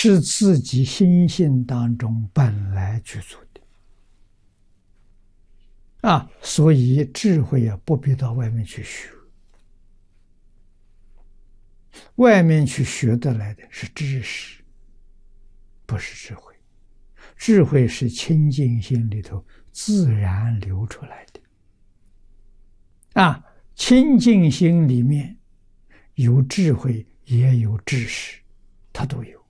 是自己心性当中本来具足的所以智慧不必到外面去学，外面去学得来的是知识，不是智慧。智慧是清净心里头自然流出来的清净心里面有智慧也有知识，它都有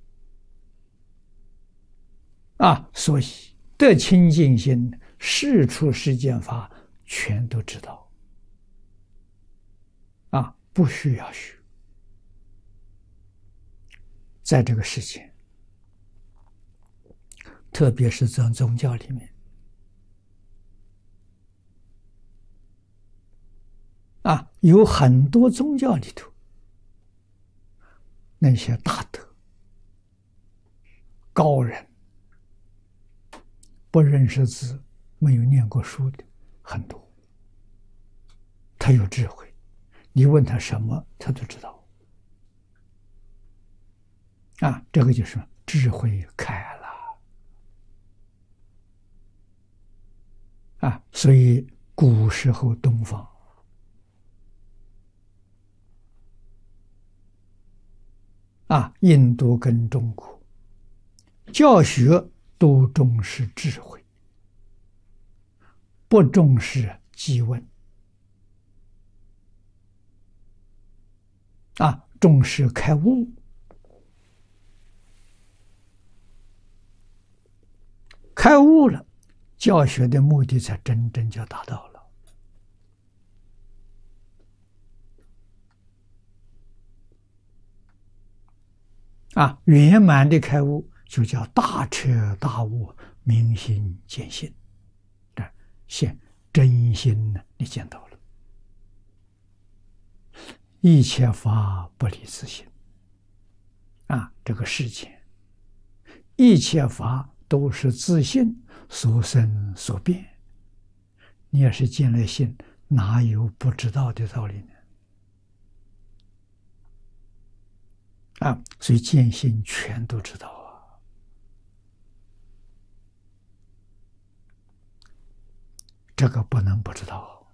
所以得清净心，事出世间法全都知道不需要学。在这个世界，特别是在宗教里面有很多宗教里头那些大德高人，不认识字没有念过书的很多，他有智慧，你问他什么他都知道这个就是智慧开了所以古时候东方印度跟中国教学都重视智慧，不重视机问重视开悟。开悟了，教学的目的才真正就达到了圆满的开悟就叫大彻大悟，明心见性现真心呢，你见到了。一切法不离自性这个世界一切法都是自性所生所变，你要是见了性，哪有不知道的道理呢所以见性全都知道这个不能不知道